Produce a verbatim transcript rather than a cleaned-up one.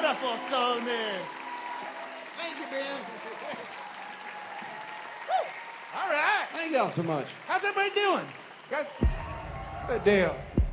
up for song there. Thank you, Ben. All right. Thank y'all so much. How's everybody doing? Guys? Good deal.